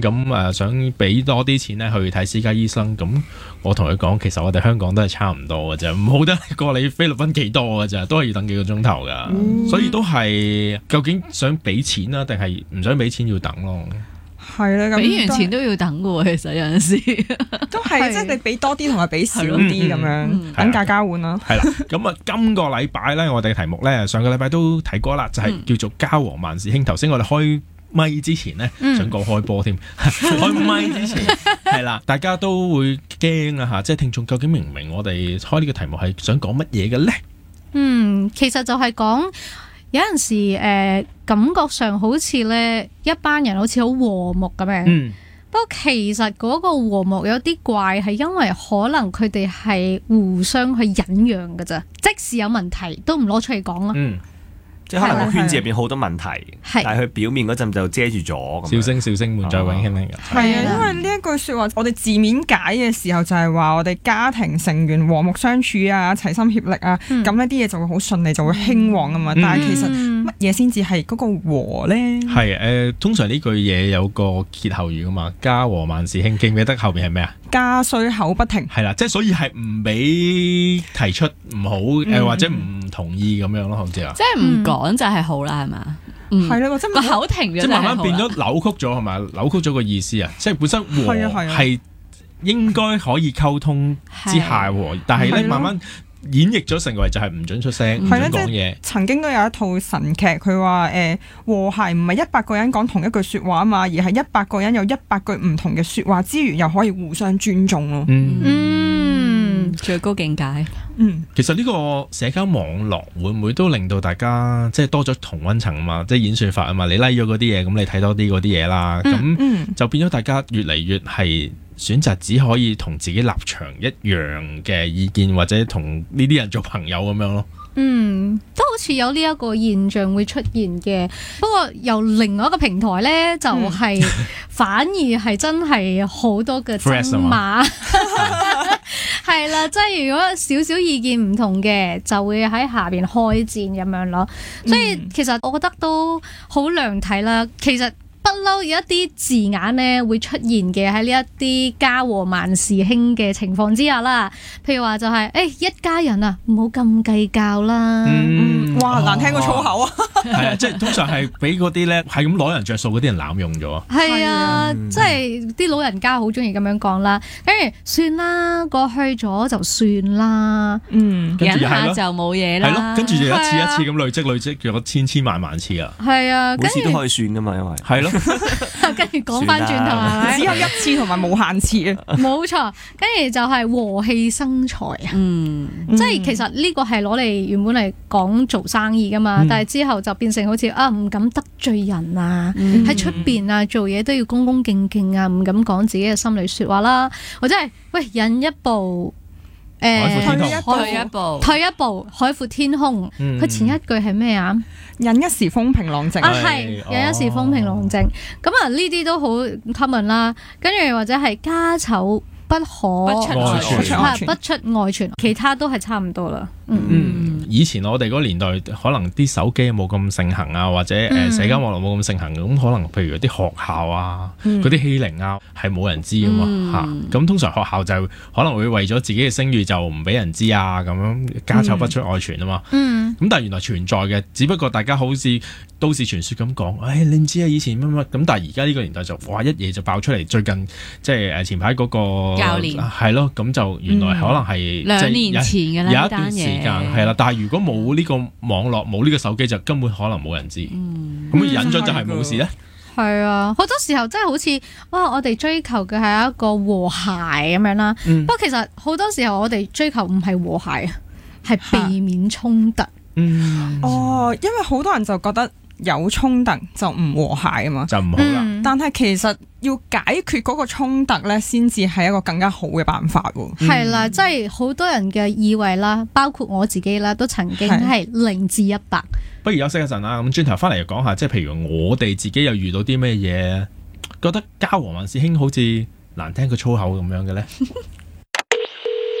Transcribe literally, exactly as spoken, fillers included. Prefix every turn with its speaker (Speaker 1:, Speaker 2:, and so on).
Speaker 1: 咁誒想俾多啲錢咧去睇私家醫生，咁我同佢講，其實我哋香港都係差唔多嘅啫，唔好得過你菲律賓幾多嘅啫，都係要等幾個鐘頭噶，嗯、所以都係究竟想俾錢啊，定係唔想俾錢要等咯？
Speaker 2: 係啦，咁
Speaker 3: 俾完錢都要等嘅喎，其實有陣時
Speaker 2: 都係即係你俾多啲同埋俾少啲咁樣，等價交換啦。
Speaker 1: 係啦，咁啊，今個禮拜咧，我哋嘅題目咧，上個禮拜都提過啦，就係、是、叫做家和萬事興。頭先我哋開咪之前咧，嗯、想講開波添，開咪之前係啦，大家都會驚啊吓，即係聽眾究竟明唔明我哋開呢個題目係想講乜嘢嘅咧？
Speaker 4: 嗯，其實就係講。有陣時誒、呃，感覺上好似咧一班人好似好和睦咁樣，嗯、不過其實嗰個和睦有啲怪，係因為可能佢哋係互相去忍讓㗎咋，即使有問題都唔攞出嚟講咯。嗯
Speaker 5: 即係可能個圈子入邊好多問題，但係佢表面嗰陣就遮住咗。小
Speaker 1: 聲小聲滿載永興嘅。
Speaker 2: 係啊，因為呢一句説話，我哋字面解嘅時候就係話我哋家庭成員和睦相處啊，齊心協力啊，咁呢啲嘢就會好順利，就會興旺啊嘛。嗯、但係其實乜嘢先至係嗰個和咧？係誒、
Speaker 1: 呃，通常呢句嘢有個歇後語噶嘛，家和萬事興，記唔記得後邊係咩啊？
Speaker 2: 家衰口不停。
Speaker 1: 係啦，即係所以係唔俾提出唔好誒、呃，或者唔同意咁樣咯，好似啊。
Speaker 3: 即係唔講就係好啦，係嘛？
Speaker 2: 係啦，或者
Speaker 3: 個口停咗，
Speaker 1: 即係慢慢變咗扭曲咗，係咪？扭曲咗個意思啊！即係本身和係應該可以溝通之下和，但係咧慢慢演繹咗成為就係唔准出聲，唔准講嘢。
Speaker 2: 曾經都有一套神劇，佢話誒和諧唔係一百個人講同一句説話啊嘛，而係一百個人有一百句唔同嘅説話之餘，又可以互相尊重咯。
Speaker 1: 嗯。
Speaker 3: 嗯，最高境界。
Speaker 2: 嗯，
Speaker 1: 其實呢個社交網絡會唔會都令到大家即係多咗同溫層啊嘛，即係演算法啊嘛，你 like 咗嗰啲嘢，咁你睇多啲嗰啲嘢啦，咁、嗯嗯、就變咗大家越嚟越係選擇只可以同自己立場一樣嘅意見，或者同呢啲人做朋友咁樣咯。
Speaker 4: 嗯，都好似有呢一個現象會出現嘅，不過由另外一個平台呢，就係、是、反而係真係好多嘅爭罵，係啦，即係如果少少意見唔同嘅，就會喺下邊開戰咁樣咯。所以其實我覺得都好兩睇啦。其實不嬲有一啲字眼咧會出現嘅喺呢一啲家和萬事興嘅情況之下啦，譬如話就係、是、誒、欸、一家人啊，唔好咁計較啦。
Speaker 2: 嗯，哇，難聽過粗口啊！
Speaker 1: 係啊，即係通常係俾嗰啲咧係咁攞人着數嗰啲人濫用咗。
Speaker 4: 係啊，嗯、即係啲老人家好中意咁樣講啦，跟住算啦，過去咗就算啦。嗯，
Speaker 3: 忍下就冇嘢啦。
Speaker 1: 係咯，跟住就一次一次咁累積累積咗千千萬萬次啊。
Speaker 4: 係啊，
Speaker 5: 每次都可以算噶嘛，因為係咯。
Speaker 4: 跟住講翻轉頭係咪？
Speaker 2: 只有一次同埋無限次啊！
Speaker 4: 冇錯，跟住就係和氣生財啊！嗯，即係其實呢個係攞嚟原本嚟講做生意噶嘛，嗯、但係之後就變成好似啊唔敢得罪人啊，喺出邊啊做嘢都要恭恭敬敬啊，唔敢講自己嘅心裏說話啦，或者係喂忍一步。誒、呃，
Speaker 3: 退一步，
Speaker 4: 退一步，海闊天空。佢、嗯、前一句係咩啊？
Speaker 2: 忍一時風平浪靜。啊，
Speaker 4: 係忍一時風平浪靜。咁啊，呢啲都好 common 啦。跟住或者係家醜不可
Speaker 3: 不出外傳，
Speaker 4: 不出外傳，其他都係差唔多啦。嗯，
Speaker 1: 嗯，以前我哋嗰年代可能啲手機冇咁盛行啊，或者誒、呃、社交網絡冇咁盛行，咁、嗯、可能譬如啲學校啊，嗰啲、嗯、欺凌啊，係冇人知噶嘛嚇。咁、嗯、通常學校就可能會為咗自己嘅聲譽就唔俾人知啊，咁樣家醜不出外傳啊嘛。嗯，咁但係原來存在嘅，只不過大家好似都市傳說咁講，誒、哎、你唔知啊，以前乜乜咁，但係而家呢個年代就哇一嘢就爆出嚟，最近即係誒前排嗰、那個
Speaker 3: 教練
Speaker 1: 係咯，咁就原來可能係、嗯、
Speaker 3: 兩年前嘅啦，
Speaker 1: 有一段時間係啦，但係如果冇呢個網絡冇呢個手機，就根本可能冇人知。咁、嗯、忍咗就係冇事咧。
Speaker 4: 係啊，好多時候真係好似哇，我哋追求嘅係一個和諧咁樣啦。嗯、不過其實好多時候我哋追求唔係和諧啊，係避免衝突。
Speaker 2: 嗯，哦，因為好多人就覺得有衝突就唔和諧啊嘛，
Speaker 1: 就唔好啦。
Speaker 2: 嗯、但係其實要解決嗰個衝突咧，先至係一個更加好嘅辦法喎。
Speaker 4: 係啦、嗯，即係好多人嘅以為啦，包括我自己啦，都曾經係零至一百。
Speaker 1: 不如休息一陣啦，咁轉頭翻嚟講下，即係譬如我哋自己又遇到啲咩嘢，覺得家和萬事興好似難聽個粗口咁樣嘅咧。